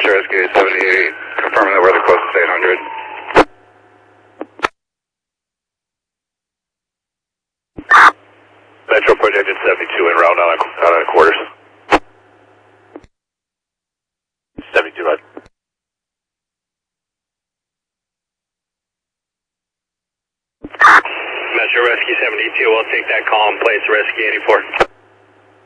Metro Rescue 78, confirming that we're the closest 800. Metro projected 72 en route out of quarters. 72 right. Metro Rescue 72, we'll take that call and place Rescue 84.